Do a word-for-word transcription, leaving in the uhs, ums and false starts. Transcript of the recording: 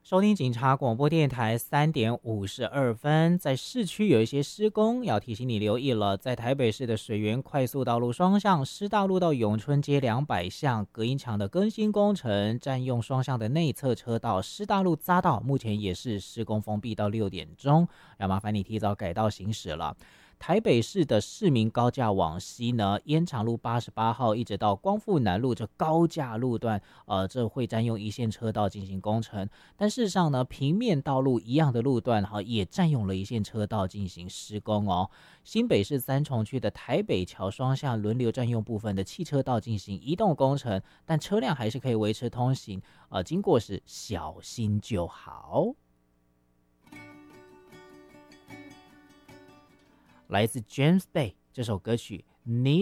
收听警察广播电台三点五十二分，在市区有一些施工，要提醒你留意了。在台北市的水源快速道路双向师大路到永春街两百巷隔音墙的更新工程，占用双向的内侧车道，师大路匝道目前也是施工封闭到六点钟，要麻烦你提早改道行驶了。台北市的市民高架往西呢，燕长路八十八号一直到光复南路这高架路段，呃，这会占用一线车道进行工程。但事实上呢，平面道路一样的路段哈，也占用了一线车道进行施工哦。新北市三重区的台北桥双向轮流占用部分的汽车道进行移动工程，但车辆还是可以维持通行，呃，经过时小心就好。来自 James Bay 这首歌曲《Need